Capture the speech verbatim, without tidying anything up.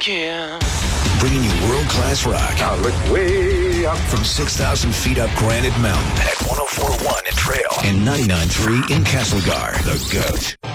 Yeah. Bringing you world-class rock. I look way up. From six thousand feet up Granite Mountain at one oh four point one in Trail and ninety-nine point three in Castlegar. The GOAT.